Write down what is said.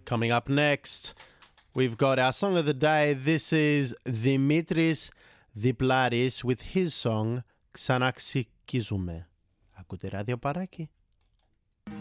Coming up next, we've got our song of the day. This is Dimitris Diplaris with his song Xanaxikizoume. Ακούτε ράδιο Παράκη.